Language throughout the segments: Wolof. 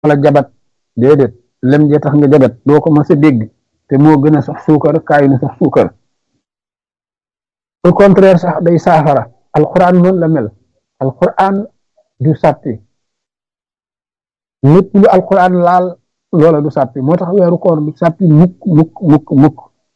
wala jabat déedéet lem jee tax nga jabat doo ko mës a dégg te moo gën a sax suukar kaayu na sax suukar au contraire sax day saafara alquran noonu la mel alquran du sàppi lépp lu alquran laal loola du sàppi moo tax weeru koor du sàppi mukk mukk mukk mukk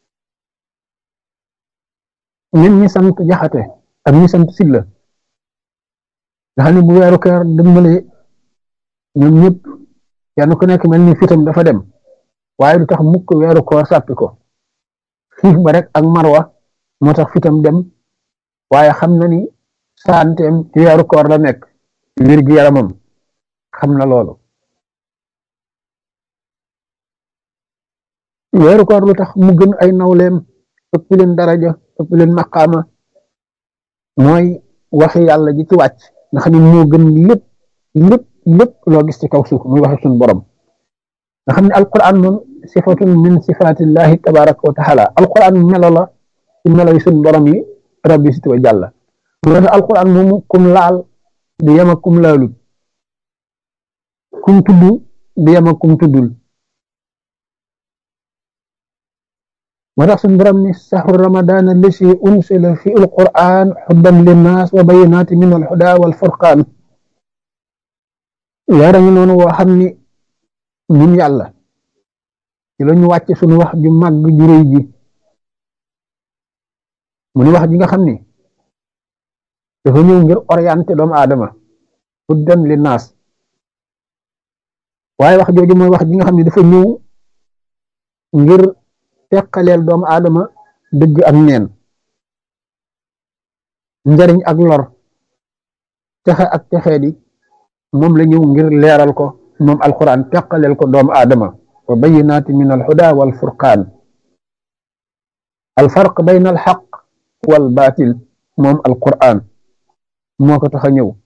nit ñi sant jaxate ak ñi sant silla nga xam ne bu weeru koor dëgmalee ñoom ñëpp kenn ku nekk mel ni fitam dafa dem waaye du tax mukk weeru koor sàppi ko xiif ba rek ak marwa moo tax fitam dem waaye xam na ni santeem ci weeru koor la nekk wér gi yaramam xam na loolu weeru koor lu tax mu gën ay nawleem ëpp leen daraja ëpp leen maqaama mooy waxi yàlla ji ci wàcc nga xam ne moo gën lépp lépp lépp loo gis ci kaw suuf muy waxe suñu borom nga xam ne alquran moom sifatun min sifatillahi tabaraka wa taala alquran melo la ci melo yi suñu borom yi rabbi sit wa jàlla moo tax alquran moomu kum laal du yem ak kum laalut kum tudd du yem ak kum tuddul moo tax suñu borom ni sahru ramadan allasi unsila fi alquran hudan linnas wa bayinati min alhuda wal furqan leera ngi noonu woo xam ni ñun yàlla ci la ñu wàcce suñu wax ju màgg ju rëy ji mu ni wax ji nga xam ni dafa ñëw ngir orienté doomu aadama hudan linnas waaye wax jooju mooy wax ji nga xam ne dafa ñëw ngir teqaleel doomu aadama dëgg ak neen njariñ ak lor texe ak texee di moom la ñëw ngir leeral ko moom alquran teqaleel ko doomu aadama wa bayinaati min alhuda wal furqaan alfarq bayna alxaq wal baatil moom alquran moo ko tax a ñëw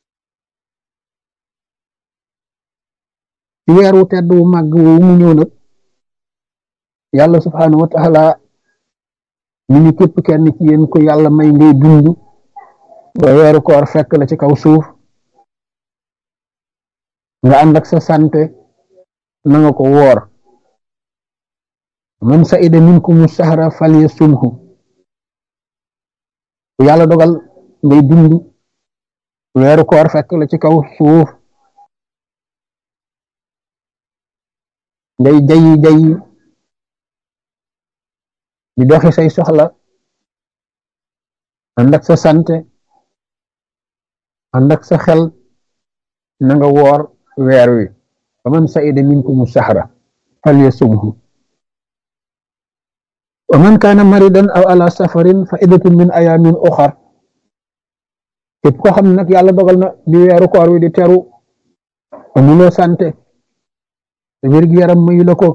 ci weer wu tedd wu màgg wu mu ñëw nag yàlla subhaanahu wa taala mi ñu képp kenn ci yéen ko yàlla may ngay dund ba weeru koor fekk la ci kaw suuf nga ànd ak sa sante na nga ko woor man sa'ida minkumu sahra falyasumhu yàlla dogal ngay dund weeru koor fekk la ci kaw suuf ngay jayi di doxi say soxla ànd ak sa sante ànd ak sa xel na nga woor weer wi fa man sa'ida minkumu sahra falyasumhu wa man kaana maridan aw ala safarin fa iddatun min ayamin uxar képp ko xam ne nag yàlla dogal na di weeru koor wi di teru amuloo sante te wér gi yaram mayu la ko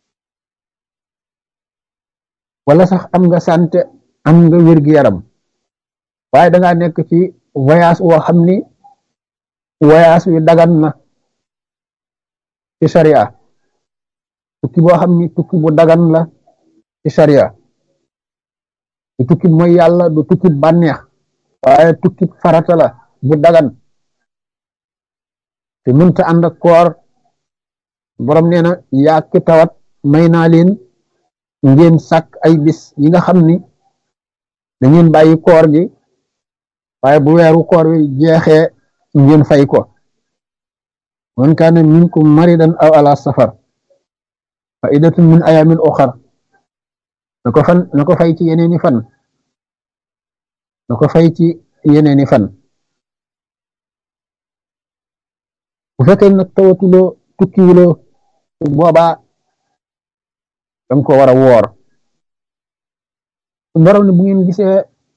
wala sax am nga sante am nga wér gi yaram waaye dangaa nekk ci voyage woo xam ni voyage wi dagan na ci sharia tukki boo xam ni tukki bu dagan la ci sharia du tukki mooy yàlla du tukki bànneex waaye tukki farata la bu dagan te mënta ànd ak koor borom nee na yaa ki tawat may naa leen ngeen sàkk ay bis yi nga xam ni da ngeen bàyyi koor gi waaye bu weeru koor wi jeexee ngeen fay ko man kaana minkum maridan aw ala safar fa iddatun min ayamin uxar na ko fay ci yeneeni fan na ko fay ci yeneeni fan bu fekkee nag tawatuloo tukkiwuloo boobaa danga ko war a woor borom ne bu ngeen gisee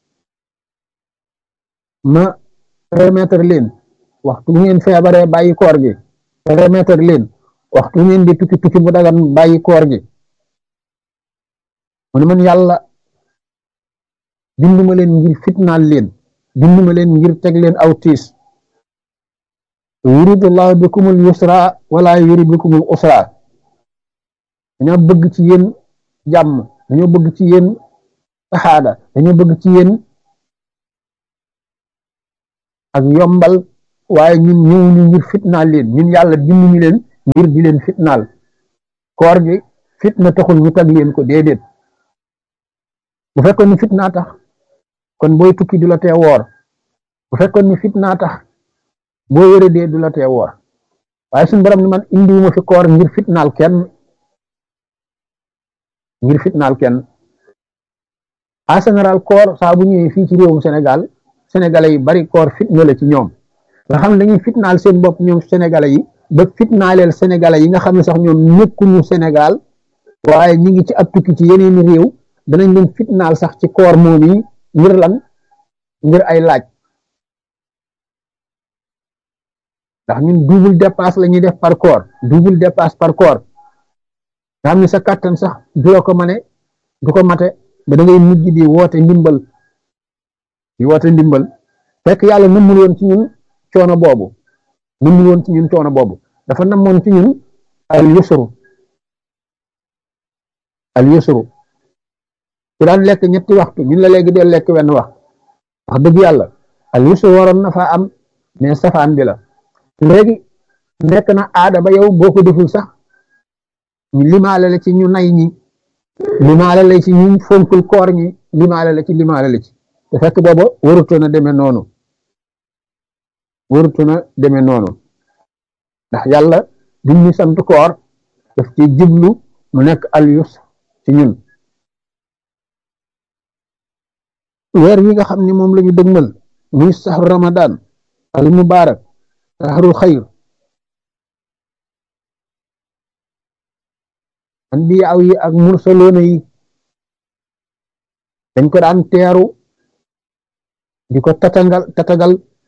ma remettre leen waxtu bu ngeen feebaree bàyyi koor gi remettre leen waxtu bu ngeen di tukki bu dagan bàyyi koor gi mu ne man yàlla binduma leen ngir fitnaal leen binduma leen ngir teg leen aw tiis yuridullahu bikumul yusra wala yurid bikumul usra dañoo bëgg ci yéen jàmm dañoo bëgg ci yéen saxaada dañoo bëgg ci yéen ak yombal waaye ñun ñëwuñu ngir fitnaal leen ñun yàlla binduñu leen ngir di leen fitnaal. koor gi fitna taxul ñu tag leen ko déedéet. bu fekkoon ni fitnaa tax kon booy tukki du la tee woor, bu fekkoon ni fitnaa tax boo wéradee du la tee woor, waaye suñu borom ni man indiwuma fi koor ngir fitnaal kenn, ngir fitnaal kenn. en général koor saa bu ñëwee fii ci réewum Sénégal sénégalais yi bari koor fitna la ci ñoom, nga xam ne dañuy fitnaal seen bopp ñoom sénégalais yi ba fitnaaleel sénégalais yi nga xam ne sax ñoom nekkuñu Sénégal waaye ñi ngi ci ab tukki ci yeneen réew, danañ leen fitnaal sax ci koor moom yi ngir lan, ngir ay laaj. ndax ñun double dépasse la ñuy def par koor, double dépasse par koor, nga xam ne sa kàttan sax du la ko mane du ko mate ba da ngay mujj di woote ndimbal, di woote ndimbal fekk yàlla nammul woon ci ñun coono boobu, nammul woon ci ñun coono boobu, dafa namoon ci ñun al yusru, al yusru. ku daan lekk ñetti waxtu ñun la léegi dee lekk wenn wax dëgg yàlla al yusru waroon na faa am, mais safaan bi la léegi nekk na aada ba yow boo ko deful sax ñu limaale la ci ñu nay ñi, limaale la ci ñu fonkul koor ñi, limaale la ci limaale la ci, te fekk booba warutoon a demee noonu, warutoon a demee noonu. ndax yàlla duñ ñu sant koor daf ci jublu mu nekk al yusr ci ñun. weer wi nga xam ne moom la ñu dëgmal muy saxru ramadan al mubarak saxrul xayr, anbiyaaw yi ak mursaloona yi dañ ko daan teeru di ko tatagal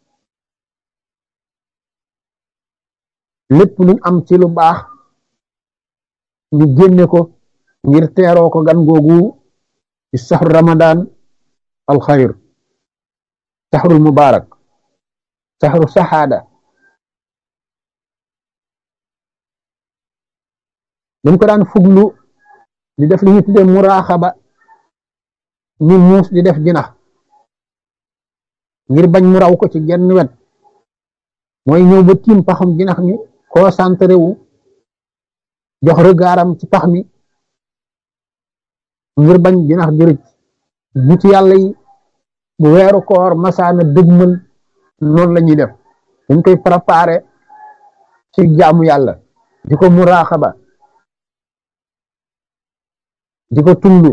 lépp luñ am ci lu baax ñu génne ko ngir teeroo ko gan googu ci saxru ramadan al xayr, saxrul mubarak, saxru saxaada. dañ ko daan fuglu di def li ñu tuddee muraaxaba ni muus di def jinax ngir bañ mu raw ko ci genn wet, mooy ñëw ba tiim paxam jinax mi concentré wu jox regardam ci pax mi ngir bañ jinax jërëj. nit yàlla yi bu weeru koor masaana dëgmal noonu la ñuy def, dañ koy préparé ci jaamu yàlla di ko muraaxaba di ko tullu.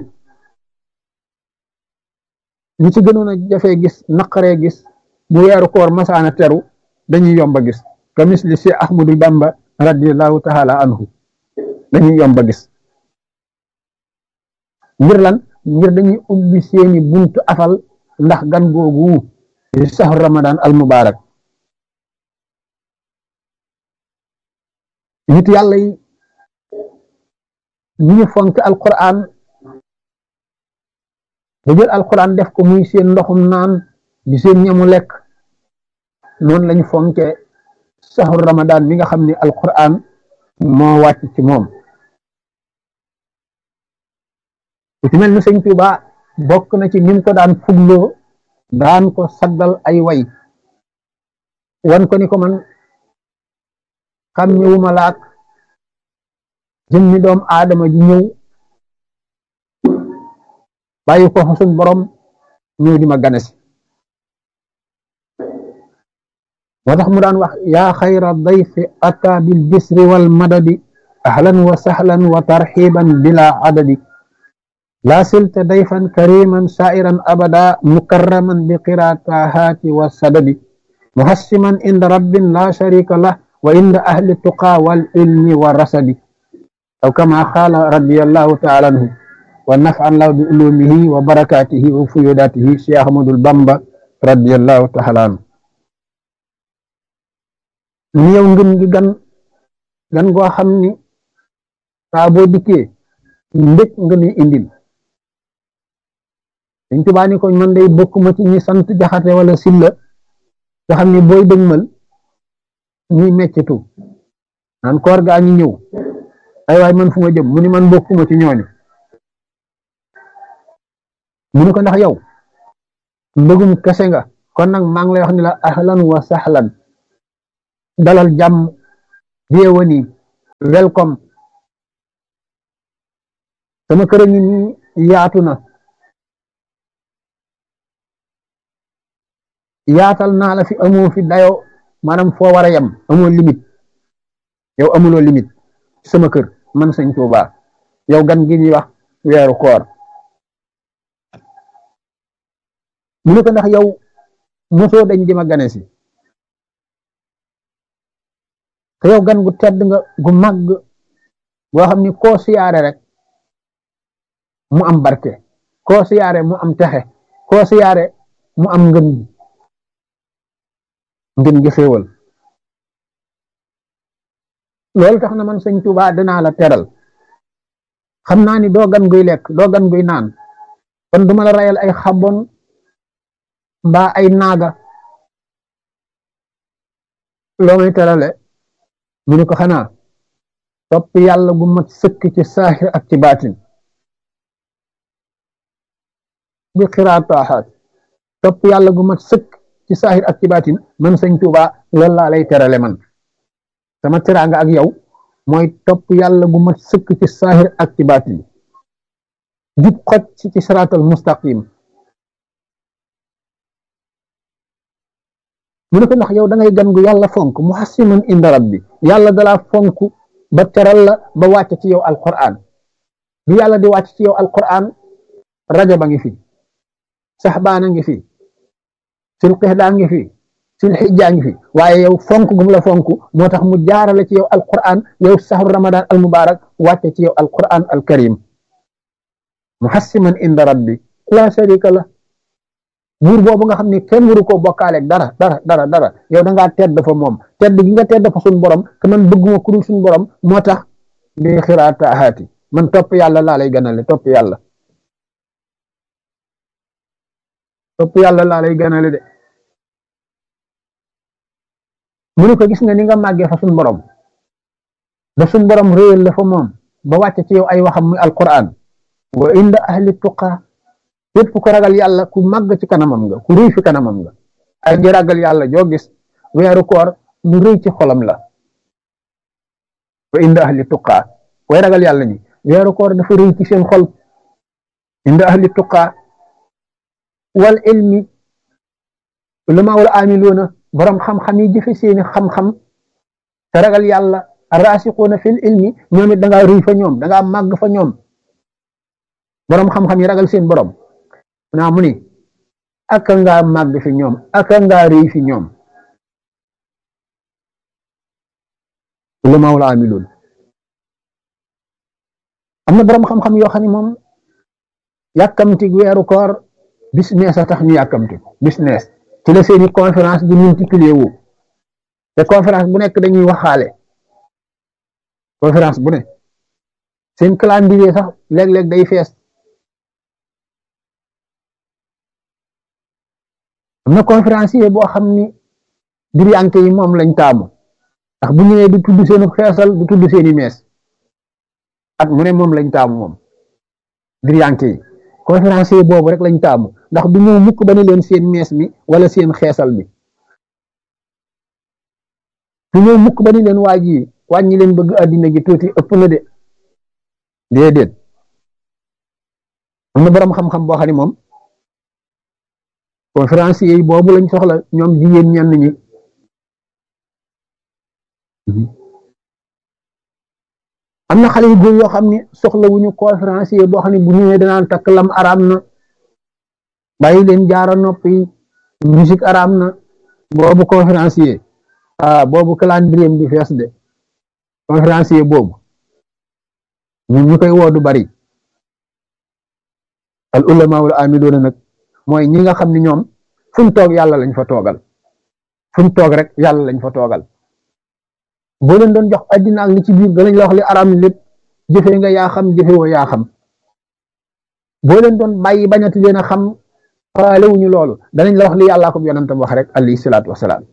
li ci gënoon a jafee gis naqaree gis bu weeru koor masaana teru dañuy yomba gis ka misli si Ahmadu Bamba radiyallahu taala anhu, dañuy yomba gis ngir lan, ngir dañuy ubbi seeni buntu afal ndax gan googu di saxru ramadan al mubarak. nit yàlla yi ñu fonk alquran ba jël alquran def ko muy seen ndoxum naan di seen ñamu lekk, noonu lañu fonke saxru ramadan bi nga xam ne alquran moo wàcc ci moom. ku ci mel ni sëñ Tuuba bokk na ci nim ko daan fugloo, daan ko saddal ay way wan ko ni ko man xam ñëwuma laak jëmmi doom aadama ji ñëw bàyyi ko fa suñ borom ñëw di ma ganesi. moo tax mu daan wax yaa xayra dayfi ata bil bisri wal madadi ahlan wa sahlan wa tarxiban bila adadi laa silta dayfan kariman sairan abada mukarraman bi qiraatahaati wa sadadi muhassiman inda rabbin la sharika lah wa inda ahli tuqa wal ilmi wa rasadi aw kama qaala radiyallahu taala anhu wa naf'an lahu bi ulumihi wa barakatihi wa fuyudatihi Cheikh Ahmadul Bamba radiyallahu taala anhu. ñu yow ngën gi gan goo xam ni saa boo dikkee mbég nga ni indil. Sëñ Tuubaa ni ko man day bokkuma ci ñi sant jaxate wala silla nga xam ni booy dëgmal ñuy meccitu naan koor gaa ñi ñëw ay waay man fu ma jëm mu ni man bokkuma ci ñooñu. mu ni ko ndax yow mbëggum kese nga kon nag maa ngi lay wax ni la ahlan wa sahlan dalal jàmm bienvenue welcome sama kër ngi nii yaatu na yaatal naa la fi amoo fi dayo maanaam foo war a yem amoo limite yow amuloo limite sama kër man sëñ Tuubaa yow gan gi ñuy wax weeru koor mu ne ko ndax yow mosoo dañ di ma gane si te yow gan gu tedd nga gu màgg boo xam ni koo siyaare rek mu am barke koo siyaare mu am texe koo siyaare mu am ngën gi xéewal loolu tax na man sëñ Tuubaa danaa la teral xam naa ni doo gan guy lekk doo gan guy naan kon duma la rayal ay xabon mbaa ay naaga loo may terale mu ne ko xanaa topp yàlla gu mat sëkk ci saaxir ak ci baatin bi xiraataaxaat topp yàlla gu mat sëkk ci saaxir ak ci baatin man sëñ Tuubaa loolu laa lay terale man sama teraanga ak yow mooy topp yàlla gu mat sëkk ci saaxir ak ci baatin jub xoj ci siraatal mustaqim mu ne ko ndax yow da ngay gan gu yàlla fonk muhassiman inda rabbi yàlla dalaa fonk ba teral la ba wàcc ci yow alquran bi yàlla di wàcc ci yow alquran rajaba ngi fi saxbaana ngi fi sil qixdaa ngi fi sil xijjaa ngi fi waaye yow fonk gum la fonk moo tax mu jaarale ci yow alquran yow saxru ramadan al mubarak wàcc ci yow alquran al karim muhassiman inda rabbi la sharika la buur boobu nga xam ne kenn waru koo bokkaaleeg dara yow da ngaa tedd fa moom tedd gi nga tedd fa suñ borom te man bëgguma ku dul suñ borom moo tax bi xiraatahaati man topp yàlla laa lay ganale topp yàlla laa lay ganale de mu ne ko gis nga ni nga màggee fa suñ borom da suñ borom réyal la fa moom ba wàcce ci yow ay waxam muy alquran wa inda ahli tuqa képp ku ragal yàlla ku màgg ci kanamam nga ku rëy fi kanamam nga ay di ragal yàlla joo gis weeru koor lu rëy ci xolam la wa inda ahli tuqa way ragal yàlla ñi weeru koor dafa rëy ci seen xol inda ahli tuqa wal ilmi ulama wal amiluuna borom xam-xam yi jëfe seeni xam-xam te ragal yàlla arrasiquuna fil ilmi ñoom it da ngaa rëy fa ñoom da ngaa màgg fa ñoom borom xam-xam yi ragal seen borom naa mu ni aka ngaa màgg fi ñoom aka ngaa rëy fi ñoom ulama wal amiluun am na borom xam-xam yoo xam ne moom yàkkamti weeru koor business a tax ñu yàkkamti business ci la seeni conférence di multiplier wu te conférence bu nekk dañuy waxaale conférence bu ne seen calendrier sax léeg-léeg day fees am na conférencier boo xam ni diriyanke yi moom lañ taamu ndax bu ñëwee du tudd seenu xeesal du tudd seeni mees at mu ne moom lañ taamu moom diriyanke yi conférencier boobu rek lañ taamu ndax du ñëw mukk ba ne leen seen mees mi wala seen xeesal bi du ñëw mukk ba ne leen wàññi leen bëgg àddina gi tuuti ëpp na de déedéet am na borom xam-xam boo xam ne moom conférencier yi boobu lañ soxla ñoom jigéen ñenn ñi am na xale yu góor yoo xam ne soxla wuñu conférencier boo xam ne bu ñëwee danaan takk lam araam na bàyyi leen jaara noppi musique araam na boobu conférencier boobu calendrier bi fees de conférencier boobu ñun ñu koy woodu bari al ulama wal amiluuna nag mooy ñi nga xam ne ñoom fuñ toog yàlla lañ fa toogal fuñ toog rek yàlla lañ fa toogal boo leen doon jox addina ak li ci biir danañ la wax li araam lépp jëfee nga yaa xam jëfe woo yaa xam boo leen doon bàyyi bañati leen a xam faale wuñu loolu danañ la wax li yàllaa ko yonentam wax rek alayhi salaatu wasalaam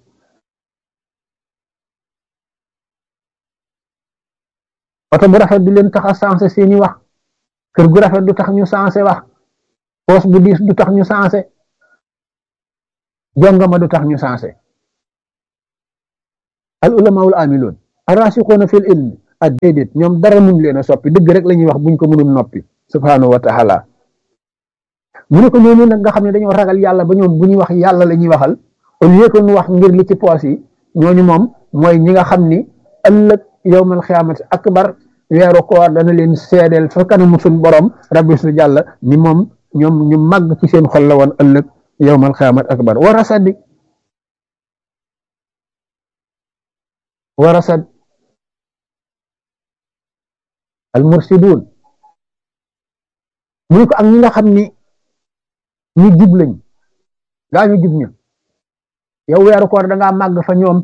oto bu rafet du leen tax a sensé seeni wax kër gu rafet du tax ñu sensé wax poos bu diis du tax ñu sensé jongama du tax ñu sensé al ulama wal amiluun arrasiquuna fil ilmi ah déedéet ñoom dara mun leen a soppi dëgg rek la ñuy wax buñ ko mënul noppi subhanahu wa taala mu ne ko ñooñu nag nga xam ne dañoo ragal yàlla ba ñoom bu ñuy wax yàlla la ñuy waxal au lieu que ñu wax ngir li ci poos yi ñooñu moom mooy ñi nga xam ni ëllëg yowmal xiyaamati akbar weeru koor dana leen seedeel fa kanamu suñ borom rabbi su jàlla ni moom ñoom ñu màgg ci seen xol la woon ëllëg yowmal xiyaamati akbar warasad al mursidun mu ne ko ak ñi nga xam ni ñu jub lañ gaa ñu jub ña yow weeru koor da ngaa màgg fa ñoom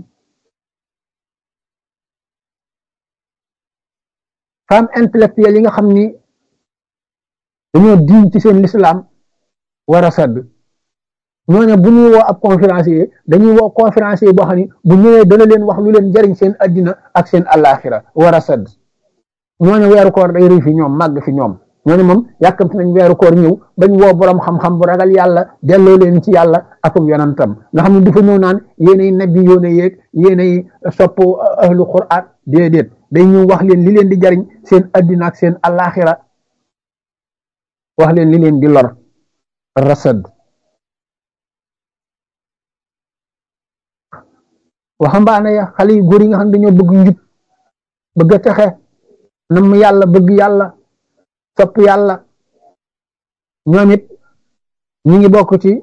femme intellectuelle yi nga xam ni dañoo diin ci seen lislaam warasad ñooñu bu ñuy woo ab conférencier dañuy woo conférencier boo xam ni bu ñëwee dana leen wax lu leen jariñ seen addina ak seen alaxira warasad ñooñu weeru koor day rëy fi ñoom màgg fi ñoom ñooñu moom yàkkamti nañ weeru koor ñëw bañ woo borom xam-xam bu ragal yàlla delloo leen ci yàlla akum yonantam nga xam ne dafa ñëw naan yéenay nabi yoone yeeg yéenay sopp ahlu qur'an déedéet day ñëw wax leen li leen di jariñ seen addina ak seen alaxira wax leen li leen di lor rasad waxambaane ya xale yu góor yi nga xam ne dañoo bëgg njub bëgg a texe nam yàlla bëgg yàlla sopp yàlla ñoom it ñi ngi bokk ci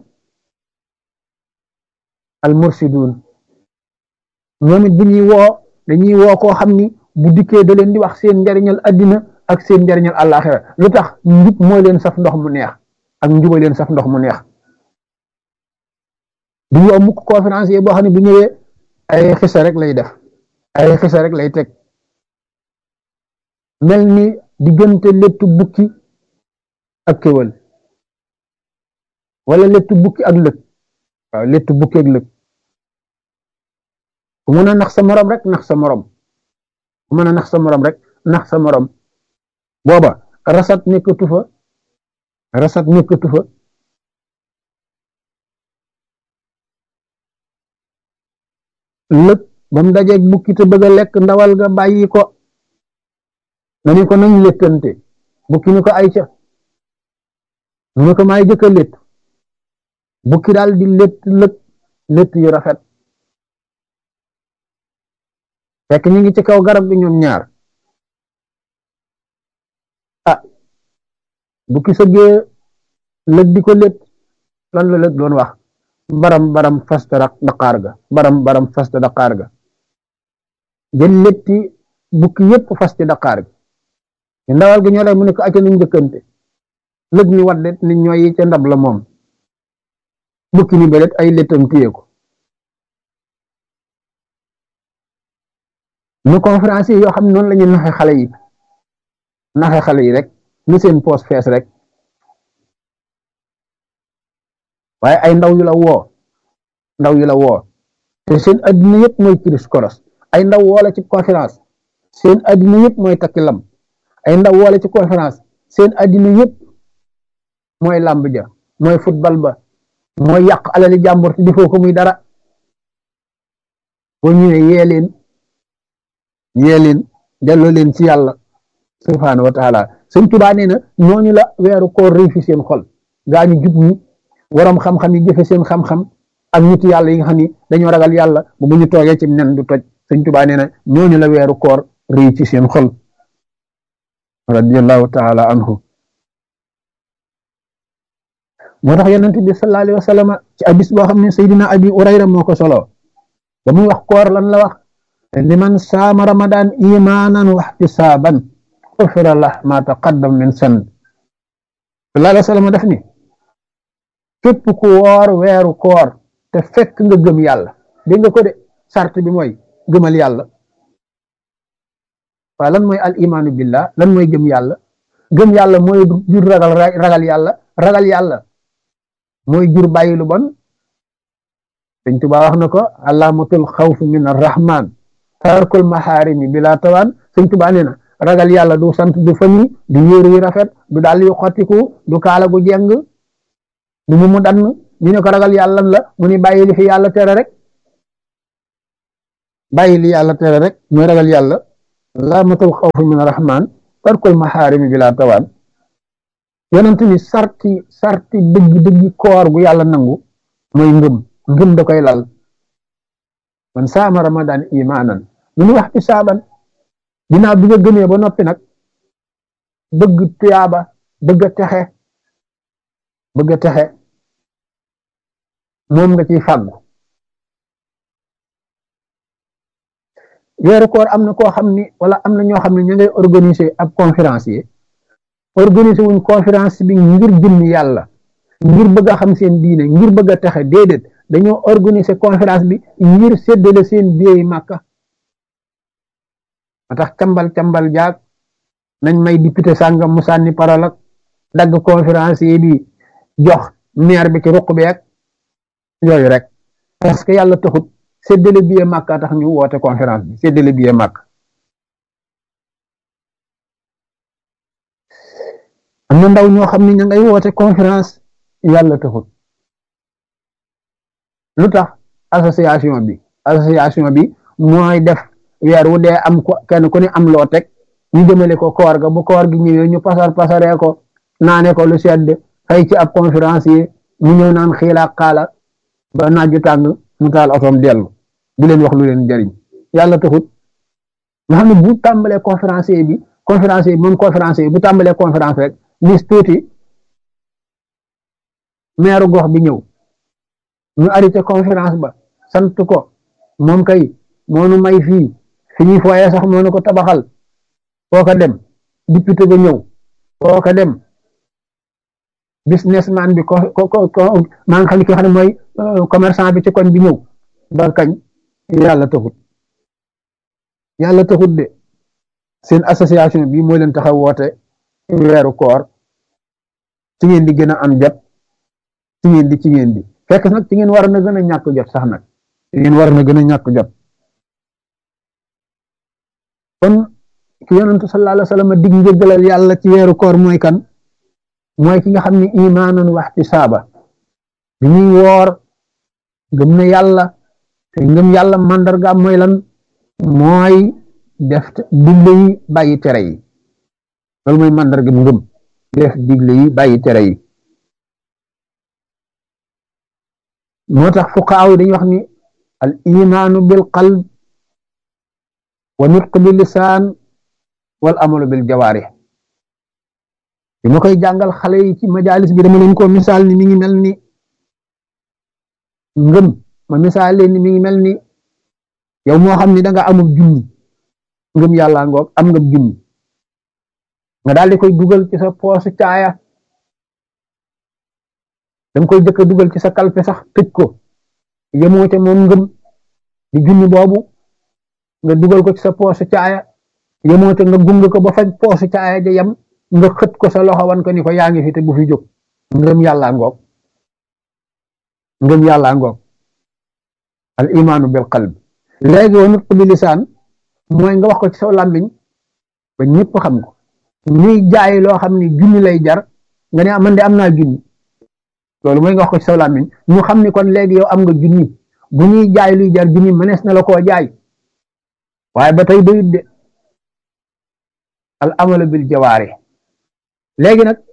al mursidun ñoom it bu ñuy woo dañuy woo koo xam ni bu dikkee da leen di wax seen njariñal addina ak seen njariñal àllaaxira lu tax njub mooy leen saf ndox mu neex ak njuba leen saf ndox mu neex du woo mukk conférencier boo xam ne bu ñëwee ay xisa rek lay def ay xisa rek lay teg mel ni diggante lettu bukki ak kéwal wala lettu bukki ak lëg waaw lettu bukki ak lëg ku mën a nax sa morom rek nax sa morom ku mën a nax sa morom rek nax sa morom booba rasat nekkatu fa lëg ba mu dajeeg bukki te bëgg a lekk ndawal ga bàyyi ko na ni ko nañ lekkante bukki ni ko ay ca mu ne ko maay jëkk a létt bukki daal di létt yu rafet fekk ñu ngi ci kaw garab gi ñoom ñaar ah bukki sëggee lëg di ko létt lan la lëg doon wax baram fasta daqaar ga baram fasta daqaar ga jël létti bukki yépp fasti daqaar ga ndawal gi ñoo lay mu ne ko acca nañ njëkkante lëg ni wadde ni ñooy ca ndab la moom bukki ni belet ay léttam téye ko ñu conférencier yoo xam ne noonu la ñu naxe xale yi rek ni seen poos fees rek waaye ay ndaw yu la woo te seen addina yëpp mooy kiris koros ay ndaw woola ci conférence seen addina yëpp mooy takki lam ay ndaw woola ci conférence seen addina yëpp mooy làmb ja mooy football ba mooy yàq alali jàmbur te defoo ko muy dara boo ñëwee yee leen delloo leen ci yàlla subhaanahu wa taala Sëñ Tuubaa nee na ñooñu la weeru koor réy fi seen xol gaa ñu jub ñi waroom xam-xam yi jëfe seen xam-xam ak nit yàlla yi nga xam ni dañoo ragal yàlla bu ñu toogee ci nen du toj Sëñ Tuubaa nee na ñooñu la weeru koor réy ci seen xol radiyallahu taala anhu moo tax yonent bi sallallahu alayhi wa sallam ci hadis boo xam ne Seydina Abi Urayra moo ko solo ba muy wax koor lan la wax liman saama ramadan imanan wa ihtisaban ufira lah ma taqaddam min san sallallahu alayhi wa sallam def ni képp ku woor weeru koor te fekk nga gëm yàlla dégg nga ko de sart bi mooy gëmal yàlla waaw lan mooy al imaanu billah lan mooy gëm yàlla mooy jur ragal yàlla mooy jur bàyyi lu bon Sëñ Tuubaa wax na ko alaamatul xawf min arrahman tarkul maharimi bila tawaan Sëñ Tuubaa nee na ragal yàlla du sant du fami du yéeru yu rafet du dàll yu xottiku du kaala gu jeng du mu dann ñu ne ko ragal yàlla la mu ni bàyyi li fi yàlla tere rek bàyyi li yàlla tere rek mooy ragal yàlla laamatul xawfi min rahman tarkul maxaarimi bila tawaan yonent ni sarti dëgg koor gu yàlla nangu mooy ngëm da koy lal man saama ramadan imaanan lu ñu wax ci saaban ginnaaw bi nga gëmee ba noppi nag bëgg tuyaaba bëgg a texe moom nga ciy fàggu weeru koor am na koo xam ni wala am na ñoo xam ne ñu ngay organiser ab conférencier organiser wuñ conférence bi ngir jëmmi yàlla ngir bëgg a xam seen diine ngir bëgg a texe déedéet dañoo organiser conférence bi ngir séddale seen biyeey màkka ma tax cambal jaag nañ may député sàngam mu sànni parole ak dagg conférencier bi jox maire bi ci ruq bi ak yooyu rek parce que yàlla taxut séddale biyee màkka tax ñu woote conférence bi séddale biyee màkk am na ndaw ñoo xam ne ña ngay woote conférence yàlla taxut lu tax association bi mooy def weer wu dee am ko kenn ku ne am loo teg ñu jëmale ko koor ga bu koor gi ñëwee ñu pasaree ko naane ko lu sedd fay ci ab conférence yi mu ñëw naan xiila xaala ba naaju tàng mu taal otoom dellu di leen wax lu leen jariñ yàlla taxut nga xam ne bu tàmbalee conférencier bi bu tàmbalee conférence rek lis tuuti meeru gox bi ñëw ñu arrêté conférence ba sant ko moom kay moonu may fii fi ñuy fooyee sax moonu ko tabaxal foo ko dem député ba ñëw foo ko dem businessman bi maa ngi xam ne ki nga xam ne mooy commerçant bi ci koñ bi ñëw ba kañ yàlla taxut de seen association bi mooy leen taxaw woote weeru koor ci ngeen di gën a am jot ci ngeen di fekk nag ci ngeen war na gën a ñàkk jot sax nag ci ngeen war na gën a ñàkk jot kon ki yonentu sallallahu alayhi wa sallam dig njëggalal yàlla ci weeru koor mooy kan mooy ki nga xam ne imaanan waxtisaaba bi ñuy woor gëm na yàlla te ngëm yàlla mandargaam mooy lan mooy def digle yi bàyyi tere yi loolu mooy mandargam ngëm def digle yi bàyyi tere yi moo tax fuqaaw yi dañuy wax ni al imaanu bil qalb wa nutq bil lisaan wal amalu bil jawaarih bi ma koy jàngal xale yi ci majalis bi dama leen ko misaal ni mi ngi mel ni ngëm ma misaal leen ni mi ngi mel ni yow moo xam ni da nga amul junni ngëm yàlla ngoog am nga junni nga daal di koy dugal ci sa poosu caaya danga koy jëkk a dugal ci sa kalpe sax tëj ko yemoo te moom ngëm di junni boobu nga dugal ko ci sa poosu caaya yemoo te nga gunge ko ba fañ poosu caaya ja yem nga xët ko sa loxo wan ko ni ko yaa ngi fi te bu fi jóg ngëm yàlla ngoog al imaanu bil qalbi léegi wa nutq bi lisaan mooy nga wax ko ci sa làmmiñ ba ñëpp xam ko ñuy jaay loo xam ni junni lay jar nga ne man de am naa junni loolu mooy nga wax ko ci sa làmmiñ ñu xam ni kon léegi yow am nga junni bu ñuy jaay luy jar junni mënees na la koo jaay waaye ba tey doyut de al amalu bil jawaari léegi nag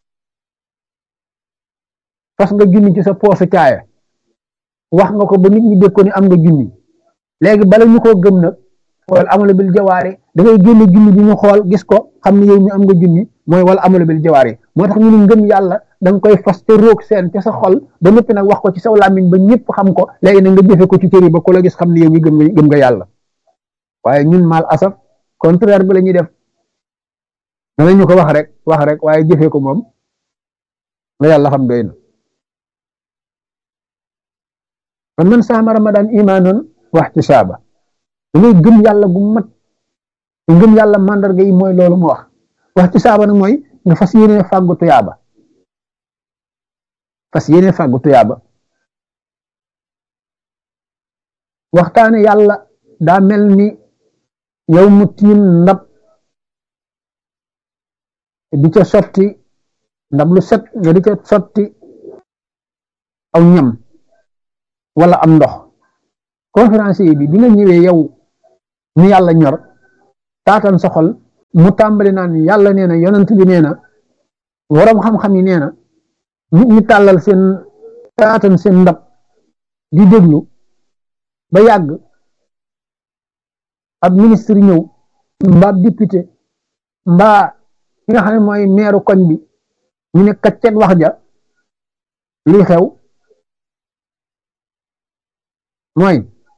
fas nga junni ci sa poosu caaya wax nga ko ba nit ñi dégg ko ni am nga junni léegi bala ñu koo gëm nag wal amalu bil jawaari da ngay génne junni bi ñu xool gis ko xam ne yow mi am nga junni mooy wal amalu bil jawaari moo tax ñu ne ngëm yàlla da nga koy fas te roog seen ca sa xol ba noppi nag wax ko ci saw làmmiñ ba ñëpp xam ko léegi nag nga jëfe ko ci cër yi ba ku la gis xam ne yow mi gëm nga yàlla waaye ñun mal asaf contraire bi la ñuy def danañu ko wax rek waaye jëfe ko moom la yàlla xam doy na kon man saama ramadan imaanan waxtisaaba da ngay gëm yàlla gu mat te ngëm yàlla mandarga yi mooy loolu mu waxtisaaba nag mooy nga fas yéene fàggu tuyaaba waxtaane yàlla daa mel ni yow mu tiim ndab di ca sotti ndab lu set nga di ca sotti aw ñam wala am ndox conférencier bi nga ñëwee yow ni yàlla ñor taatan sa xol mu tàmbali naan yàlla nee na yonent bi nee na waroom xam-xam yi nee na nit ñi tàllal seen taatan seen ndab di déglu ba yàgg ab ministre ñëw mbaa député mbaa ki nga xam ne mooy meeru koñ bi ñu ne kaccet wax ja luy xew mooy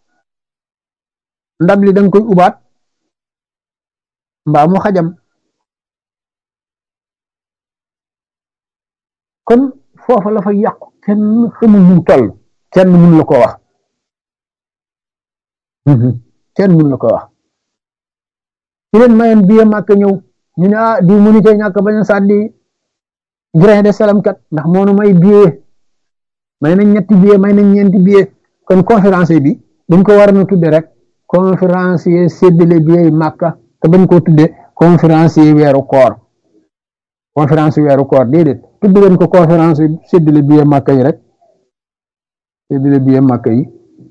ndab li danga koy ubaat mbaa mu xajam kon foofa la fa yàqu kenn xamul ñu toll kenn mun la ko wax kenn mun la ko wax ci leen mayoon biye màkk ñëw ñu ne di munu cee ñàkk bañ a sàddi grain de salam kat ndax moonu may biye may nañ ñetti biye may nañ ñeenti biye kon conférence bi dañ ko war a tudde rek conférencier séddale biye màkka te bañ koo tudde conférencier weeru koor conférence weeru koor déedéet tudd leen ko conférence séddale biye màkka yi rek séddale biye màkka yi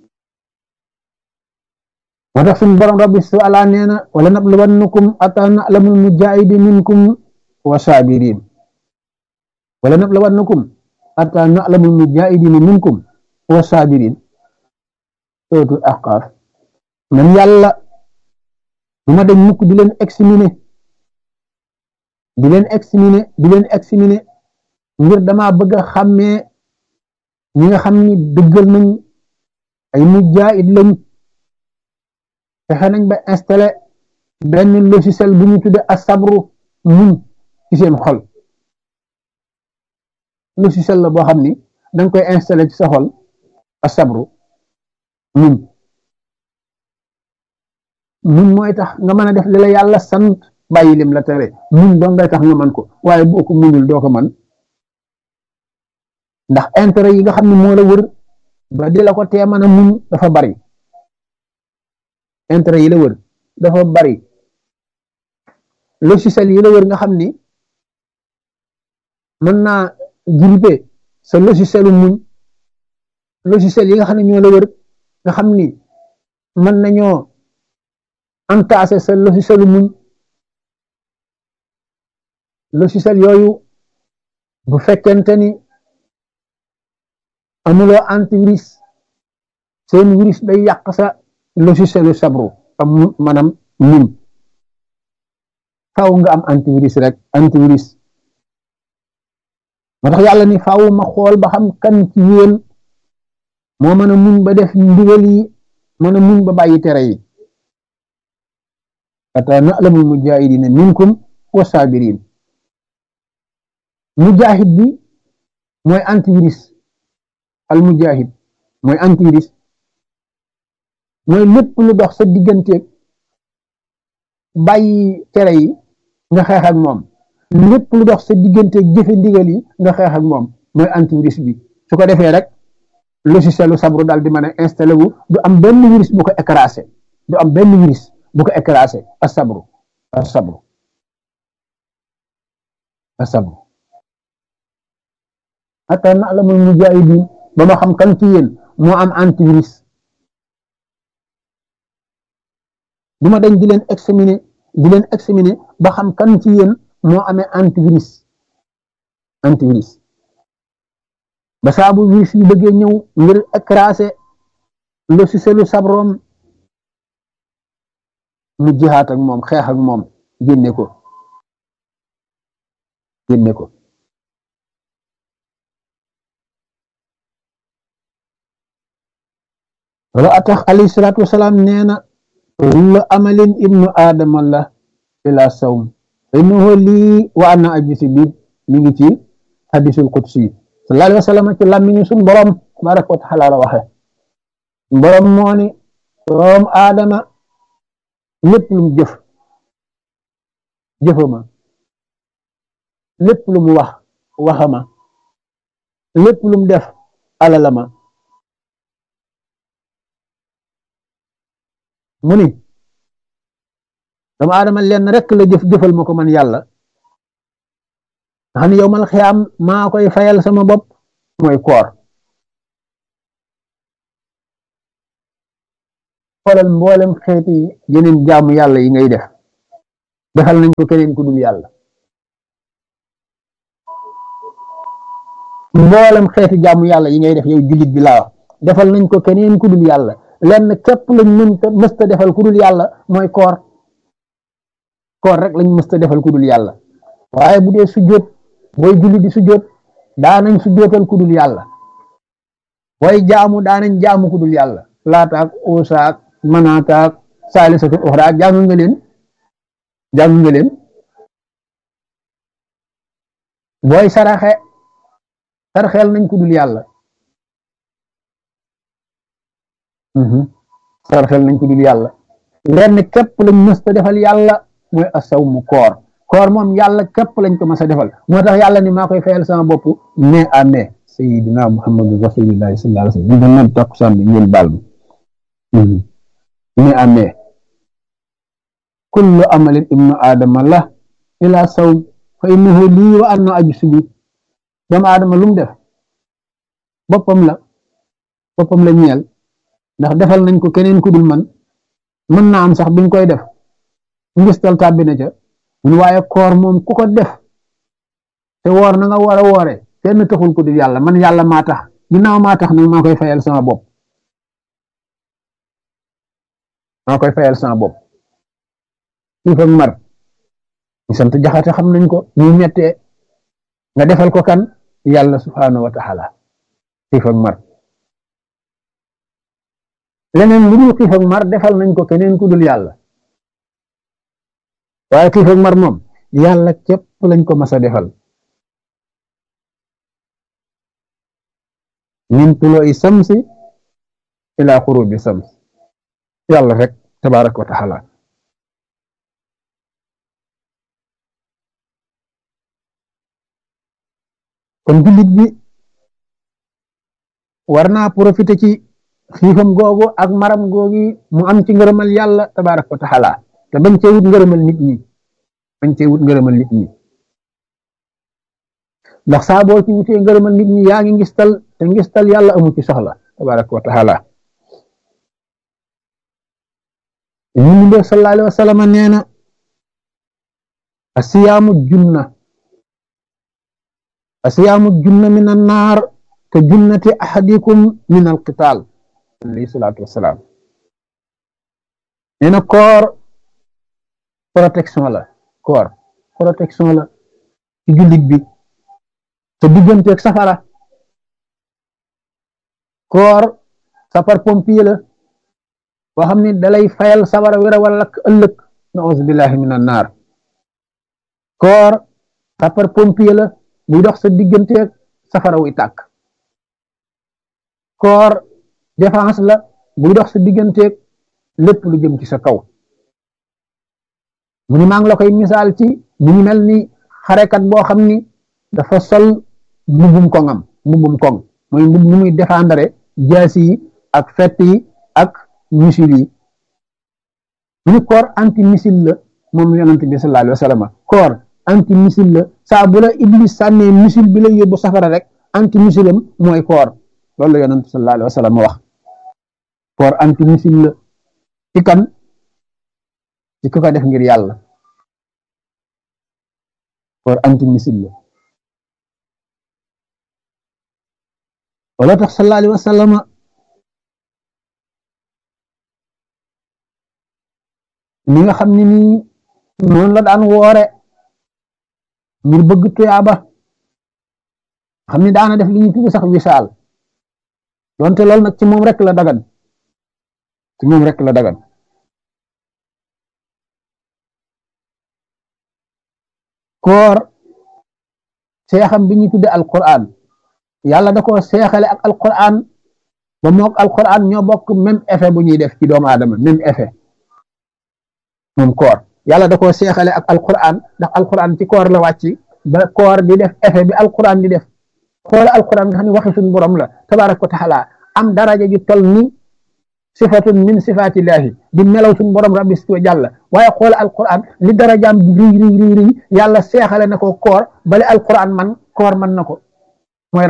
moo tax suñu borom rabbi su ala nee na wala nabluwannakum atta na'lamul mujahidin minkum wa sabirin wala nabluwannakum atta na'lamul mujahidin minkum wa sabirin suratul ahqaf man yàlla du ma dañ mukk di leen examiner ngir dama bëgg a xàmmee ñi nga xam ni dëggal nañ ay mujahid lañ fexe nañ ba installé benn logiciel bu ñu tudde asabru muñ ci seen xol logiciel la boo xam ni danga koy installé ci sa xol asabru muñ mooy tax nga mën a def li la yàlla sant bàyyi lim la tere muñ doo ngay tax nga mën ko waaye boo ko muñul doo ko mën ndax intérêt yi nga xam ne moo la wër ba di la ko tee mën a muñ dafa bari intérêt yi la wër dafa bari logiciel yi la wër nga xam ni mën naa grippé sa logicielu muñ logiciel yi nga xam ne ñoo la wër nga xam ni mën nañoo entassé sa logicielu muñ logiciel yooyu bu fekkente ni amuloo antivirus seen virus day yàq sa logicielu sabru am maanaam muñ faaw nga am antivirus rek antivirus moo tax yàlla ni faaw ma xool ba xam kan ci yéen moo mën a muñ ba def ndigal yi mën a muñ ba bàyyi tere yi ata na'lamul mujahidina minkum wa sabirin mujahid bi mooy antivirus al mujahid mooy antivirus mooy lépp lu dox sa digganteeg bàyyi tere yi nga xeex ak moom lépp lu dox sa digganteeg jëfe ndigal yi nga xeex ak moom mooy antivirus bi su ko defee rek logicielu sabru daal di mën a installé wu du am benn virus bu ko écrasé du am benn virus bu ko écrasé asabru asabru asabru hatta na'lamul mujahidin ba ma xam kan ci yéen moo am antivirus du ma dañ di leen examiner ba xam kan ci yéen moo amee antivirus ba saabu virus yi bëggee ñëw ngir écraser logicielu sabroom mu jihaat ak moom xeex ak moom génne ko wala atax alayhi salaatu wasalaam nee na kullu amalin ibnu aadama la ila sawm innahu lii wa ana ajisi bi mi ngi ci hadisul qudsi sallallahu alayhi wa sallam ci làmmiñu suñ borom tabaraka wa taala la waxe borom moo ni doom aadama lépp lu mu jëfama lépp lu mu waxama lépp lu mu def alalama mu ni doomu aadama lenn rek la jëfal ma ko man yàlla nga xam ne yow mal xiyaam maa koy fayal sama bopp mooy koor xoolal mboolem xeeti yeneen jaamu yàlla yi ngay def defal nañ ko keneen ku dul yàlla mboolem xeeti jaamu yàlla yi ngay def yow jullit bi laa wax defal nañ ko keneen ku dul yàlla lenn képp lañ mësta defal ku dul yàlla mooy koor rek lañ mësta defal ku dul yàlla waaye bu dee sujjóot booy julli di sujjóot daanañ sujjóotal ku dul yàlla booy jaamu daanañ jaamu ku dul yàlla laataak usaak manaataak saalisatu uxra jaamu nga leen booy sarxeel nañ ku dul yàlla sarxeel nañ ku dul yàlla lenn képp lañ mësta defal yàlla mooy asawmu koor moom yàlla képp lañ ko mas a defal moo tax yàlla ni maa koy fayal sama bopp mai à mai sayidina muhammadu rasulillahi sallallahu alayhi wasallam ñu doon takkusaan bi ngeen baal ma mai à mai kullu amalin ibnu aadama la ila sawm fa innahu lii wa anna ajsu bi doomu aadama lu mu def boppam la ñeel ndax defal nañ ko keneen ku dul man mën naa am sax biñ koy def ngistal tàbbi na ca mun waaye koor moom ku ko def te woor na nga war a woore kenn taxul ko dul yàlla man yàlla maa tax ginnaaw maa tax nag maa koy fayal sama bopp xiif ak mar ñu sant jaxate xam nañ ko ñu mettee nga defal ko kan yàlla subhaanahu wa taala xiif ak mar leneen lu dul xiif ak mar defal nañ ko keneen ku dul yàlla waaye xiif ak mar moom yàlla képp lañ ko mas a defal min tuloo'i samsi ila xurubi sams yàlla rek tabaraka wa taala kon jullit bi war naa profité ci xiifam googu ak maram googi mu am ci ngërëmal yàlla tabaraka wa taala te bañ cee wut ngërëmal nit ñi ndax saa boo ci wutee ngërëmal nit ñi yaa ngi ngistal te ngistal yàlla amu ci soxla tabaraka wa taala ñu ngi sallallahu alayhi wa sallam nee na asiyaamu junna min annaar te junnati ahadikum min alqital alayhi salaatu wasalaam nee na koor protection la ci jullit bi te digganteeg safara koor sapar pompier la boo xam ne dalay fayal safara wéra wala lakk ëllëg naus billahi min annaar koor sapar pompier la buy dox sa digganteeg safara wuy tàkk koor défense la buy dox sa digganteeg lépp lu jëm ci sa kaw mu ni maa ngi la koy misaal ci mu ngi mel ni xarekat boo xam ni dafa sol mbubbum koŋam mbubbum koŋ mooy mbubb mu muy défendre jaasi yi ak fett yi ak missile yi mu ni koor anti missile la moom yonent bi sallallahu alayhi wa sallam koor anti missile la saa bu la iblis sànnee missile bi la yóbbu safara rek anti missile am mooy koor loolu la yonent sallallahu alayhi wa sallam wax koor anti missile la ci kan ci ku ko def ngir yàlla koor anti missile la wala tax sallallahu alayhi wa sallam ni nga xam ne nii noonu la daan woore ngir bëgg tuyaaba xam ni daana def li ñuy tudd sax wisaal donte loolu nag ci moom rek la dagan koor seexam bi ñuy tudde alquran yàlla da ko seexale ak alquran ba mook alquran ñoo bokk même effet bu ñuy def ci doomu aadama même effet moom koor yàlla da ko seexale ak alquran ndax alquran ci koor la wàcc ba koor di def effet bi alquran di def xoola alquran nga xam ne waxi suñu borom la tabaraka wa taala am daraja ju tol ni sifatun min sifatillahi di melaw suñu borom rabbi wa jàlla waaye xoola alquran li darajaam di riy yàlla seexale na ko koor bale alquran man koor man na ko mooy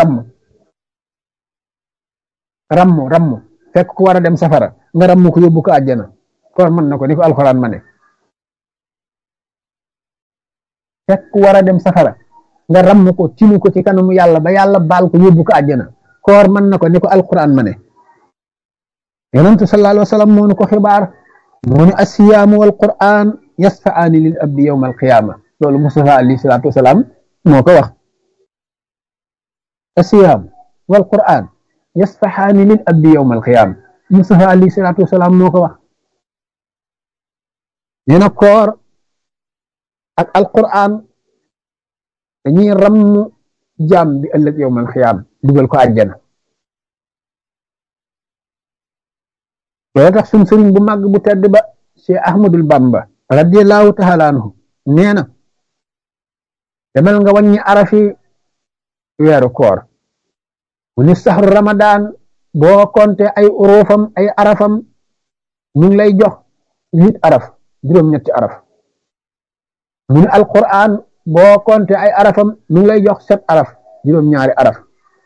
ramm fekk ku war a dem safara nga ramm ko yóbbu ko àjjana koor man na ko ni ko alquran ma ne fekk war a dem safara nga ramm ko tinu ko ci kanamu yàlla ba yàlla baal ko yóbbu ko àjjana koor mën na ko ni ko alquran ma ne yonentu sallallahu alayhi wa sallam moo nu ko xibaar moo ne asiyaamu wal quran yasfaani lil abdi yawma alqiyama loolu Mustafa alayhi salaatu wasalaam moo ko wax asiyaam wal quran yasfahaani lil abdi yawma alqiyama Mustafa alayhi salaatu wasalaam moo ko wax nee na koor ak alquran dañuy ramm jaam bi ëllëg yawma alqiyama dugal ko àjjana loolu tax suñ sëriñ bu màgg bu tedd ba Cheikh Ahmadul Bamba radiyallahu taala anhu nee na demal nga wàññi arafi weeru koor mu ni saxru ramadan boo konte ay urufam ay arafam mu ngi lay jox 8 araf juróom-ñetti araf mu ni alquran boo konte ay arafam mu ngi lay jox 7 araf juróom-ñaari araf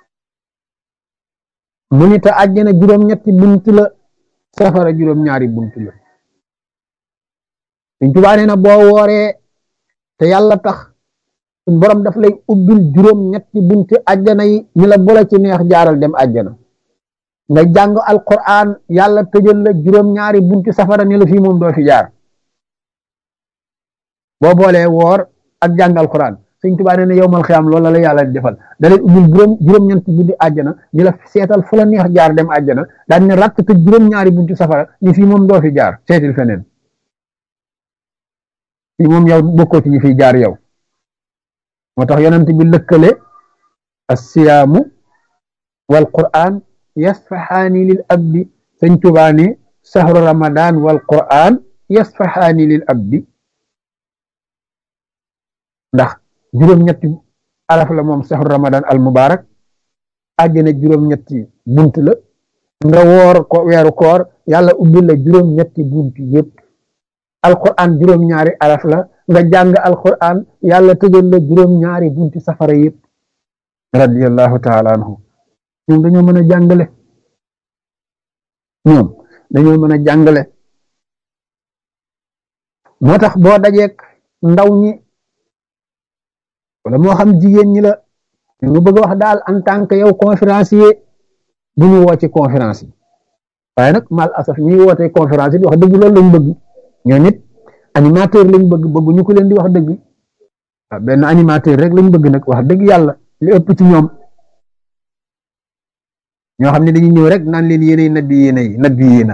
mu ni te àjjana juróom-ñetti buntu la safara juróom-ñaari buntu la Sëñ Tuubaa nee na boo wooree te yàlla tax suñ borom daf lay ubbil juróom-ñetti bunti àjjana yi ñu la boole ci neex jaaral dem àjjana nga jàng alquran yàlla tëjal la juróom-ñaari bunti safara ne la fii moom doo fi jaar boo boolee woor ak jàng alquran Sëñ Tuubaa nee na yowmal xiyaam loolu la yàlla di defal da lay ubbil juróom-ñetti bunti àjjana ñu la seetal fu la neex jaar dem àjjana daan ne rakk tëj juróom-ñaari bunti safara ni fii moom doo fi jaar seetil feneen fii moom yow bokkoo ci ñi fiy jaar yow moo tax yonent bi lëkkale assiyaamu wal quran yasfahaani lil abdi Sëñ Tuubaa ne sahru ramadan wal quran yasfahaani lil abdi ndax juróom-ñetti araf la moom sahru ramadan al mubarak àjjana juróom-ñetti bunt la nga woor ko weeru koor yàlla ubbil la juróom-ñetti bunt yëpp alquran juróom-ñaari araf la nga jàng alquran yàlla tëjal la juróom-ñaari bunti safara yëpp radiyallahu taala anhu ñoom dañoo mën a jàngale ñoom dañoo mën a jàngale moo tax boo dajeek ndaw ñi wala moo xam jigéen ñi la ñu bëgg a wax daal en tant que yow conférencier bu ñu woo ci conférence yi waaye nag mal asaf ñuy wootee conférence yi di wax dëgg loolu lañ bëgg ñoo nit animateur lañ bëgg ñu ko leen di wax dëgg waaw benn animateur rek lañ bëgg nag wax dëgg yàlla li ëpp ci ñoom ñoo xam ne dañuy ñëw rek naan leen yéenay nat bi yéena yi nat bi yéena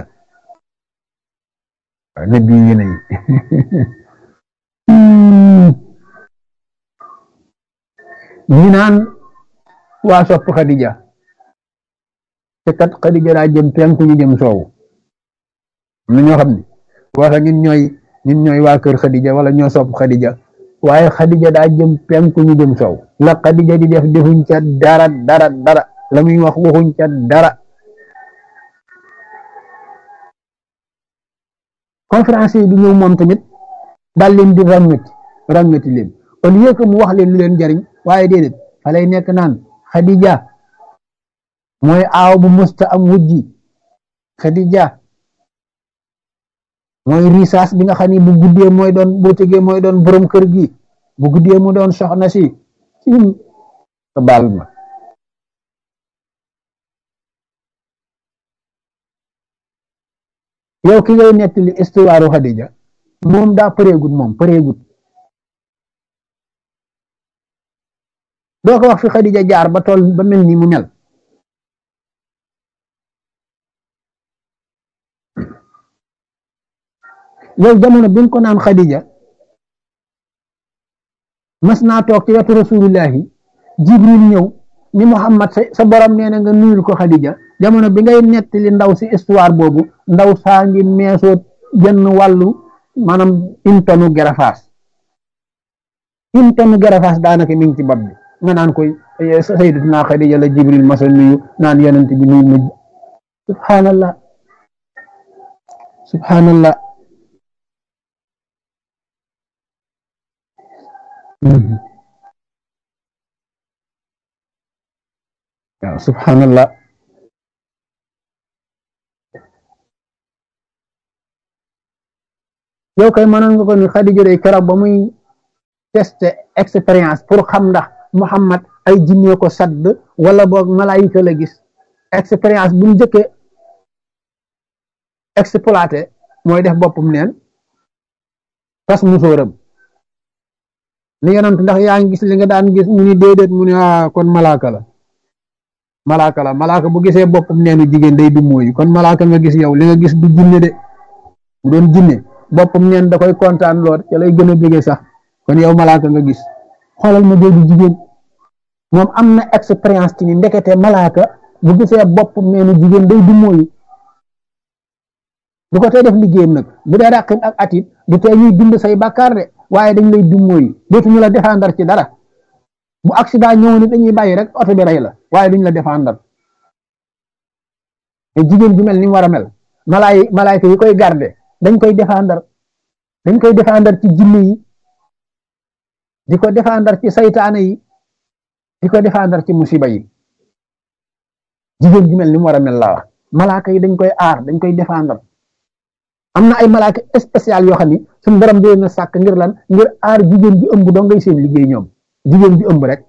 waaw nat bi yéena yi ñi naan waa sopp Xadija te kat Xadija daa jëm penku ñu jëm soowu am na ñoo xam ne waxa ñun ñooy waa kër Xadija wala ñoo sopp Xadija waaye Xadija daa jëm penku ñu jëm soow la Xadija di def defuñ ca dara la muy wax waxuñ ca dara conférence bi ñëw moom tamit daal leen di ràngati leen au lieu que mu wax leen lu leen jariñ waaye déedéet fa lay nekk naan Xadija mooy aaw bu musta am wujji Xadija mooy risaas bi nga xam ni bu guddee mooy doon boo tegee mooy doon borom kër gi bu guddee mu doon soxna si ka baal ma yow ki ngay nettali histoire Xadija moom daa pareegut doo ko wax fi Xadija jaar ba toll ba mel ni mu mel yow jamono bi nga ko naan Xadija mas naa toog ci wetu rasulullahi Jibril ñëw ni Muhammad sa borom nee na nga nuyul ko Xadija jamono bi ngay nettali ndaw si histoire boobu ndaw saa ngi meesoo genn wàllu maanaam intonu gerafaas daanaka mi ngi ci bopp bi nga naan koy sayyidatuna Xadija la Jibril masa nuyu naan yonent bi nuyu mujj subhanallah waaw subhanallah yow kay mënoon nga ko ni Xadija day keroog ba muy tester expérience pour xam ndax Muhammad ay jinne ko sadd wala boog malaayika la gis expérience bu njëkkee exploité mooy def boppam neen tas musóoram li yonent ndax yaa ngi gis li nga daan gis mu ni déedéet mu ni kon malaaka bu gisee boppam neenu jigéen day du mooyu kon malaaka nga gis yow li nga gis du jinne de bu doon jinne boppam neen da koy kontaan lool ca lay gën a bëgge sax kon yow malaaka nga gis xoolal ma jooju jigéen moom am na expérience ci ni ndekete malaaka bu gisee boppam neenu jigéen day du mooyu du ko tey def liggéeyam nag bu dee ràqib ak atit du tey ñuy dund say bàkkaar de waaye dañ lay du mooyu dootuñu la défendre ci dara bu accident ñëw ni dañuy bàyyi rek oto bi rey la waaye duñ la défendre te jigéen ju mel ni mu war a mel malaayka yi koy garder dañ koy défendre ci jinne yi di ko défendre ci saytaane yi di ko défendre ci musiba yi jigéen ju mel ni mu war a mel laa wax malaaka yi dañ koy aar dañ koy défendre am na ay malaaka spécial yoo xam ni suñu borom di leen sàkk ngir lan ngir aar jigéen ji ëmb doo ngay seen liggéey ñoom jigéen ji ëmb rek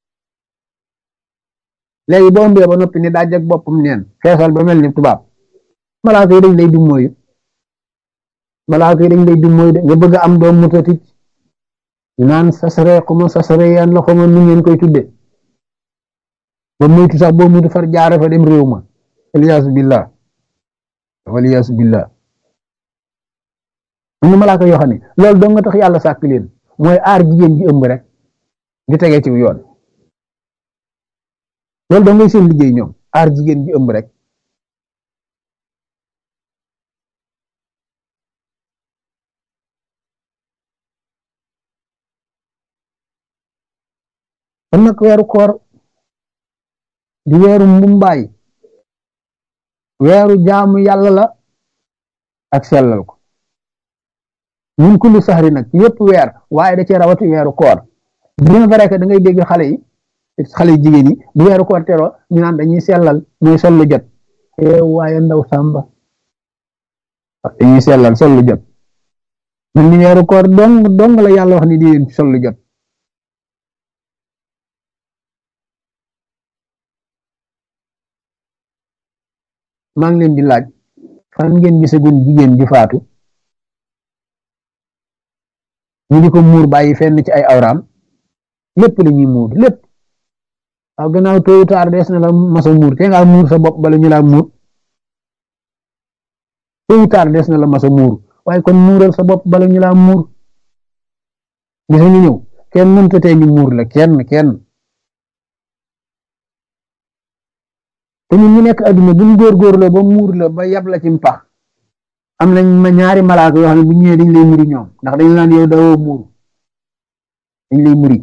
léegi boo ëmbee ba noppi ni daa jeg boppam neen feesal ba mel ni tubaab malaaka yi dañ lay dummóoyu de nga bëgg a am doom mu tatit naan sasare yan la xuma nu ngeen koy tudde ba muytu sax boo muytu far jaare fa dem réew ma waliyaasu billah am na malaaka yoo xam ne loolu doo nga tax yàlla sàkk leen mooy aar jigéen ji ëmb rek di tegee ci yoon loolu doo ngay seen liggéey ñoom aar jigéen ji ëmb rek kon nag weeru koor di weeru mbumbaay weeru jaamu yàlla la ak sellal ko min kulli sahri nag yëpp weer waaye da cee rawati weeru koor bien vrai que da ngay dégg xale jigéen yi bu weeru koor teroo ñu naan dañuy sellal mooy sollu jot waaye ndaw sàmba dañuy sellal sollu jot man ni weeru koor dong la yàlla wax ni di leen sollu jot maa ngi leen di laaj fan ngeen gisagun jigéen ji faatu ñu di ko muur bàyyi fenn ci ay awraam lépp la ñuy muur lépp waaw gannaaw tôt ou tard des na la masa muur te nga muur sa bopp bala ñu laa muur tôt ou tard des na la masa muur waaye kon muural sa bopp bala ñu laa muur gis nga ñëw kenn mënta tee ñu muur la kenn te ñun ñu nekk adduna bu ñu góorgóorloo ba muur la ba yab la ci mpax am nañ ma ñaari malaaka yoo xam ne bu ñëwee dañ lay muri ñoom ndax dañu naan yow dawoo muur dañ lay muri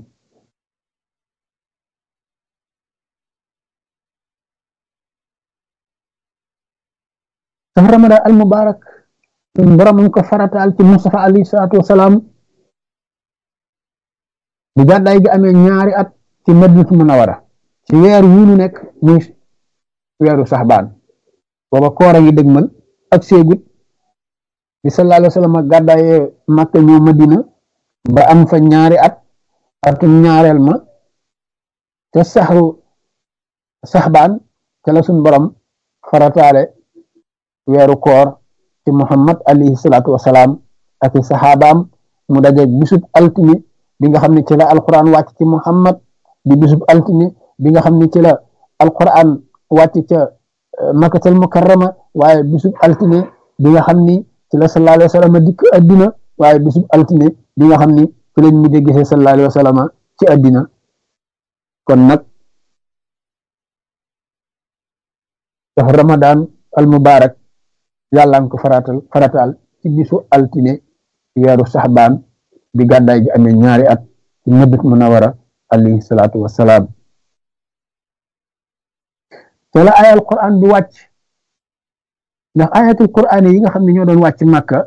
sax ramadan al mubarak borom ñu ko farataal ci Mustafa alayhi salaatu wasalaam bi gàddaay gi amee ñaari at ci Madinatu Munawwara ci weer wi ñu nekk muy weeru saxbaan booba koor a ngi dëgmal ak seegut bi sallallahu alayhi wa sallam gàddaayee Makka ñëw Madina ba am fa ñaari at atum ñaareel ma te saxru saxbaan ca la suñ borom farataale weeru koor ci Muhammad alayhi salaatu wasalaam ak i saxaabaam mu dajeeg bisub altine bi nga xam ne ci la alquran wàcc ci Muhammad di bisub altine bi nga xam ne ci la alquran wàcc ca Makkatal Mukarrama waaye bisub altine bi nga xam ni ci la sallallahu alayhi wa sallam dikk addina waaye bisub altine bi nga xam ni ci lañ mujj gisee sallallahu alayhi wa sallam ci addina kon nag sax ramadan al mubarak yàlla nga ko farataal ci bisu altine weeru saxbaan bi gàddaay gi amee ñaari at ci Madinatu Munawwara alayhi salaatu wassalaam te la ayal Qur'an bi wàcc ndax ayatul Qur'an yi nga xam ne ñoo doon wàcc Makka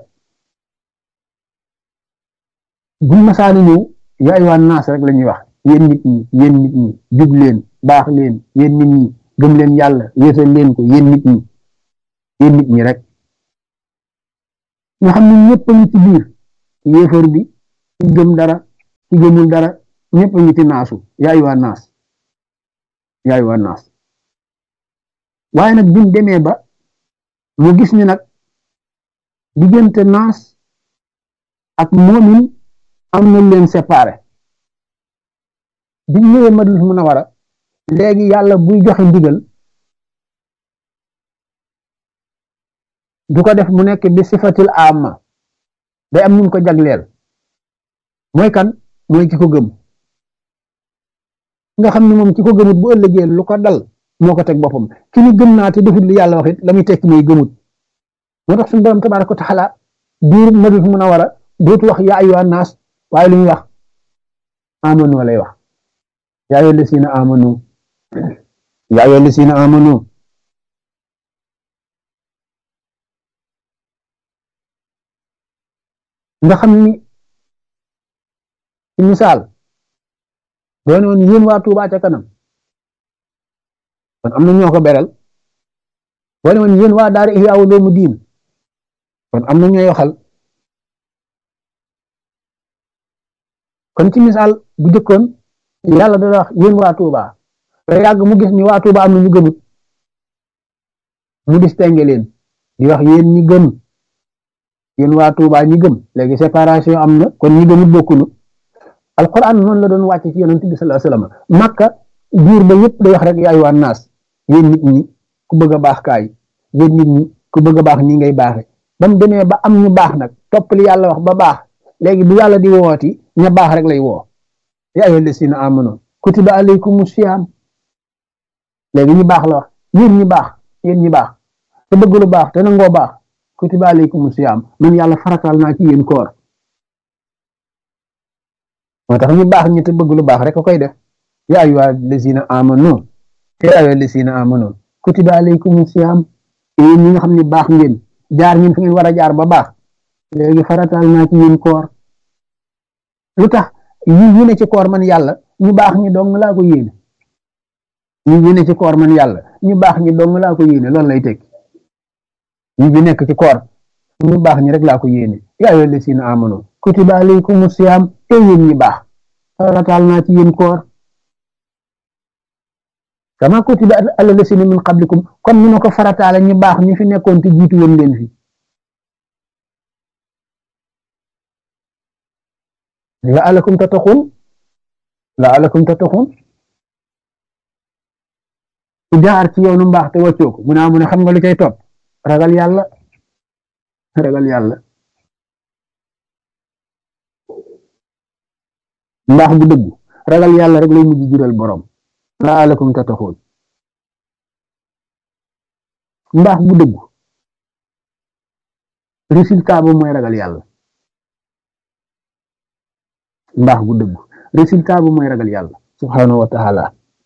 buñ masaani ñëw yaa ayyuhan naas rek la ñuy wax yéen nit ñi jub leen baax leen yéen nit ñi gëm leen yàlla wéetal leen ko yéen nit ñi rek nga xam ne ñëpp a ngi ci biir yéefar bi ci gëm dara ci gëmul dara ñëpp a ngi ci naasu yaay waa naas yaay waa naas waaye nag bimu demee ba mu gis ni nag diggante naas ak moomin am na leen séparé bi ñëwee Madina Munawara léegi yàlla buy joxe ndigal du ko def mu nekk bi sifatil amma day am ñu ko jagleel mooy kan mooy ki ko gëm nga xam ne moom ki ko gëmut bu ëllëgee lu ko dal moo ko teg boppam ki ni gëm naa te defut li yàlla wax it la muy tekki mooy gëmut moo tax suñu borom tabaaraka wa taala biir Madina Munawara dootu wax yaa ayyuhan naas waaye lu ñuy wax amanu lay wax yaa ayyuhal lazina amanu yaa ayyuhal lazina amanu nga xam ni ci misaal doon woon yéen waa Touba ca kanam kon am na ñoo ko beral doon woon yéen waa daara Ihya Ulumuddin kon am na ñooy waxal kon ci misaal bu jëkkoon yàlla dana wax yéen waa Touba ba yàgg mu gis ni waa Touba am na ñu gëmut mu distingué leen di wax yéen ñi gëm yéen waa Touba ñi gëm léegi séparation am na kon ñi gëmut bokkunu alquran noonu la doon wàcc ci yonent bi sallallahu alayhi wasallam makka biir ba yëpp day wax rek yaay waa naas yéen nit ñi ku bëgg a baax kaay yéen nit ñi ku bëgg a baax nii ngay baaxe ba mu demee ba am ñu baax nag topp li yàlla wax ba baax léegi bu yàlla di wooti ña baax rek lay woo yaa ayyuhal lazina amanu kutiba alaykumus siyaam léegi ñu baax la wax yéen ñi baax yéen ñi baax te bëgg lu baax te nangoo baax kutiba alaykumus siyaam man yàlla farataal naa ci yéen koor moo tax ñu baax ñi te bëgg lu baax rek a koy def yaa ayyuhal lazina amanu yaa ayyuhal lazina amanu kutiba alaykumus siyaam yéen ñi nga xam ne baax ngeen jaar ngeen fi ngeen war a jaar ba baax léegi farataal naa ci yéen koor lu tax yi ne ci koor man yàlla ñu baax ñi dong laa ko yéene yi ne ci koor man yàlla ñu baax ñi dong laa ko yéene loolu lay tekki yi nekk ci koor ñu baax ñi rek laa ko yéene yaa ayyuhal lazina amanu kutiba alaykumus siyaam te yéen ñi baax farataal naa ci yéen koor kama kutiba alal lazina min qablikum comme ni ma ko farataale ñu baax ñi fi nekkoon te jiitu woon leen fi la'allakum tattaqun ku jaar ci yoonu mbaax te wàccoo ko mu ne xam nga lu cay topp ragal yàlla mbaax bu dëgg ragal yàlla rek lay mujj jural borom la'allakum tattaqun mbaax bu dëgg résultat ba mooy ragal yàlla mbaax bu dëgg résultat bu mooy ragal yàlla subhanahu wa ta'ala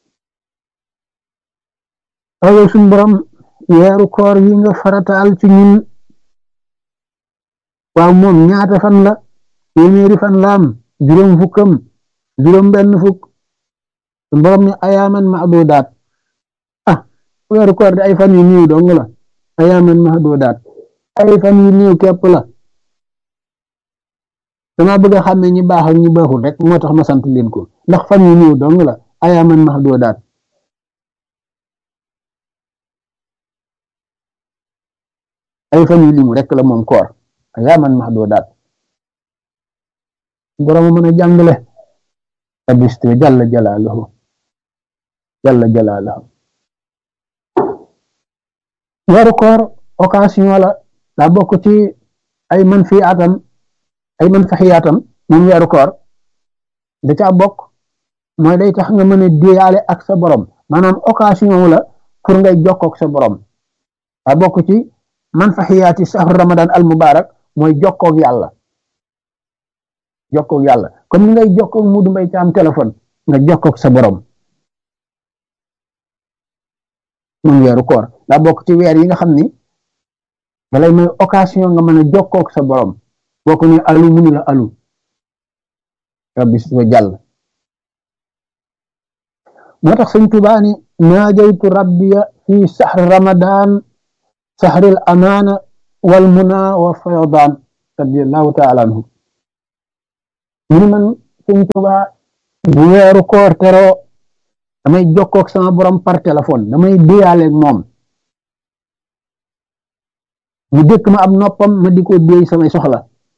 ayow suñ borom weeru koor yi nga farataal ci ñun waaw moom ñaata fan la téeméeri fan la am juróom fukkam juróom benn fukk suñ borom ne ayaaman ma'dudaat weeru koor di ay fan yu néew dong la ayaaman ma'dudaat ay fan yu néew képp la dama bëgg a xàmme ñi baax ak ñi baaxul rek moo tax ma sant leen ko ndax fan yu néew dong la ayaaman ma'dudaat ay fan yu limu rek la moom koor ayaaman ma'dudaat borom mën a jàngale abiste jalla jalaaluhu weeru koor occasion la daa bokk ci ay manfahiyaatam moom weeru koor da caa bokk mooy day tax nga mën a déyaale ak sa borom maanaam occasion la pour ngay jokkook sa borom daa bokk ci manfahiyaati shahru ramadan al mubarak mooy jokkook yàlla comme ni ngay jokkook Mudu Mbay ci am téléphone nga jokkook sa borom moom weeru koor daa bokk ci weer yi nga xam ni dalay may occasion nga mën a jokkook sa borom boo ko ne alu mu ni la alu rabbi si wa jàll moo tax sëñ Tuubaa ni naajaytu rabbiya fi sahri ramadan sahril amaana wal muna wa fayadaan radiyallahu taala anhu mu ni man Sëñ Tuubaa bu weeru koor teroo damay jokkoog sama borom par téléphone damay déyaaleeg moom mu dëkk ma ab noppam ma di ko déy samay soxla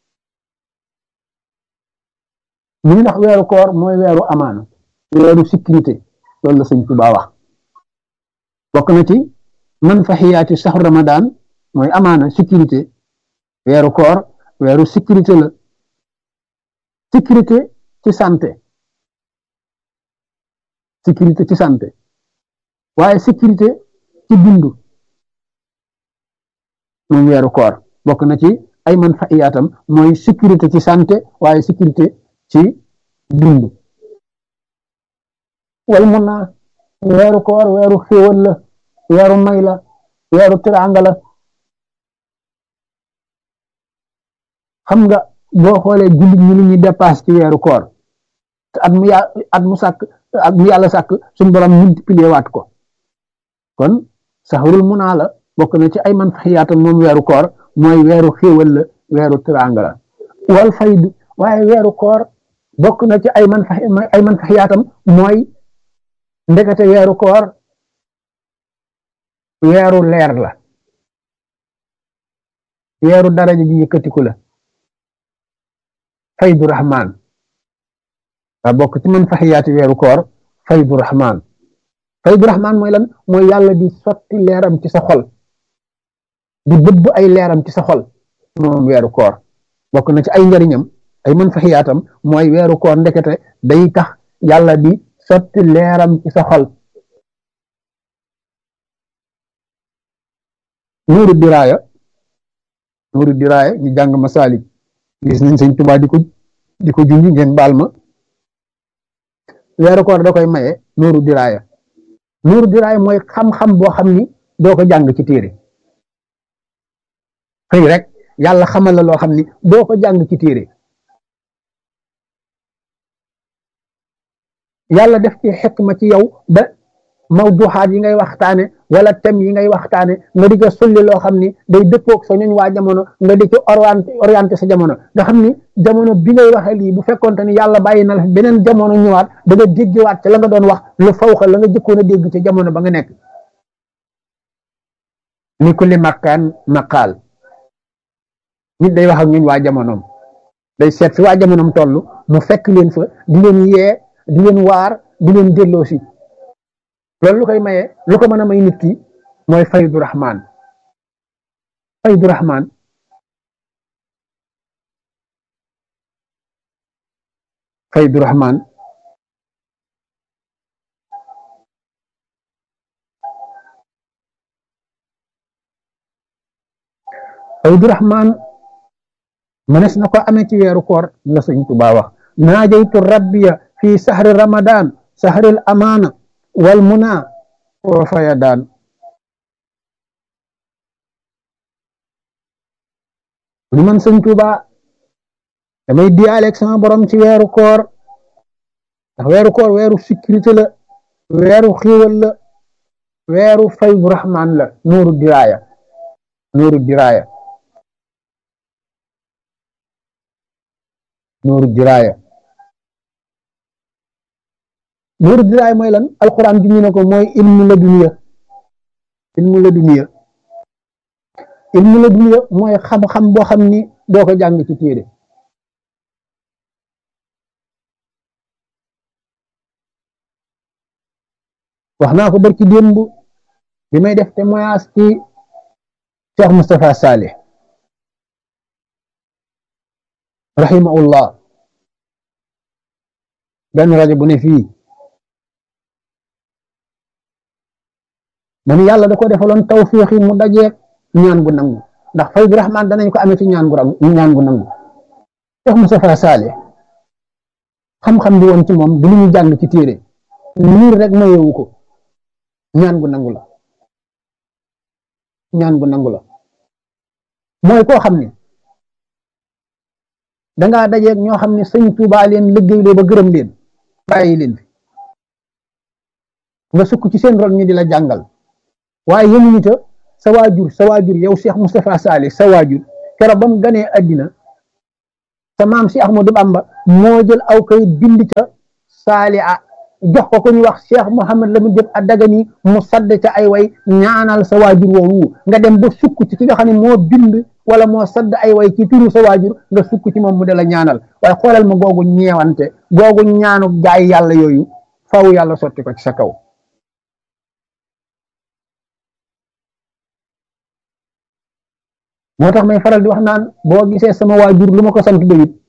ñu ndax weeru koor mooy weeru amaana weeru sécurité loolu la Sëñ Tuubaa wax bokk na ci man faxiyaati saxu ramadan mooy amaana sécurité weeru koor weeru sécurité la sécurité ci santé sécurité ci santé waaye sécurité ci dund moom weeru koor bokk na ci ay man faxiyaatam mooy sécurité ci santé waaye sécurité ci dund wal mun naa weeru koor weeru xéewal la weeru may la weeru tiraanga la xam nga boo xoolee jullit ñi li ñuy dépasse ci weeru koor te at mu sàkk ak mu yàlla sàkk suñu borom multiplier waat ko kon saxarul munaa la bokk na ci ay man faxiyaatam moom weeru koor mooy weeru xéewal la weeru tiraanga la wal faydu waaye weeru koor bokk na ci ay man faxiyaatam mooy ndekete weeru koor weeru leer la weeru daraja ji yëkkatiku la faydu rahmaan daa bokk ci man faxiyaati weeru koor faydu rahmaan faydu rahmaan mooy lan mooy yàlla di sotti leeram ci sa xol di bëbb ay leeram ci sa xol moom weeru koor bokk na ci ay njariñam ay man faxiyaatam mooy weeru koor ndekete day tax yàlla di sotti leeram ci sa xol nuuru diraaya ñu jàng masaalik gis nañ Sëñ Tuubaa di ko junj ngeen baal ma weeru koor da koy maye nuuru diraaya mooy xam-xam boo xam ni doo ko jàng ci téere xëy rek yàlla xamal la loo xam ni doo ko jàng ci téere yàlla def ci xikma ci yow ba mawduxaat yi ngay waxtaane wala thème yi ngay waxtaane nga di ko sulli loo xam ni day dëppoog sa ñooñ waa jamono nga di ci orienté sa jamono nga xam ni jamono bi ngay waxe lii bu fekkoonte ni yàlla bàyyi na la beneen jamono ñëwaat da nga déggewaat ca la nga doon wax lu fawxa la nga jëkkoon a dégg ca jamono ba nga nekk ni kulli makkaan maqaal nit day wax ak ñooñ waa jamonoom day seet fi waa jamonoom toll mu fekk leen fa di leen yee di leen waar di leen delloo si loolu lu koy maye lu ko mën a may nit ki mooy faydu rahmaan faydu rahmaan faydu rahmaan faydu rahmaan mënees na ko amee ci weeru koor la Sëñ Tuubaa wax naajaytu rabbiya fi sahri ramadan sahril amaana wal muna wa fayadaan ni man Sëñ Tuubaa damay diyaaleeg sama borom ci weeru koor ndax weeru koor weeru sécurité la weeru xéewal la weeru faydu rahmaan la nuuru diraaya nuuru diraaya nuuru diraaya nuuru diraaya mooy lan alquran bi ñu ne ko mooy ilmu la duniya ilmu la duniya ilmu la duniya mooy xam-xam boo xam ni doo ko jàng ci téere wax naa ko barki démb bi may def témoignage ci Cheikh Moustapha Salih rahimahullah benn rajo bu ne fii man yàlla da ko defaloon tawfiix yi mu dajeeg ñaan gu nangu ndax faydu rahmaan danañ ko amee ci ñaan gu nangu Cheikh Moustapha Salih xam-xam bi woon ci moom du lu ñu jàng ci téere liir rek mayewu ko ñaan gu nangu la ñaan gu nangu la mooy koo xam ni dangaa dajeeg ñoo xam ne Sëñ Tuubaa leen liggéeyloo ba gërëm leen bàyyi leen fi nga sukk ci seen rol ñu di la jàngal waaye yemuñu ta sa waajur yow Cheikh Moustapha Salih sa waajur keroog ba mu ganee àddina sa maam si Ahmadou Bamba moo jël aw kayit bind ca saaliha jox ko ku ñuy wax Cheikh Mouhamad Lamine Diop Adagani mu sadd ca ay way ñaanal sa waajur woowu nga dem ba sukk ci ki nga xam ne moo bind wala moo sadd ay way ci turu sa waajur nga sukk ci moom mu de la ñaanal waaye xoolal ma googu ñeewante googu ñaanu gaay yàlla yooyu faw yàlla sotti ko ci sa kaw moo tax may faral di wax naan boo gisee sama waajur lu ma ko sant doyut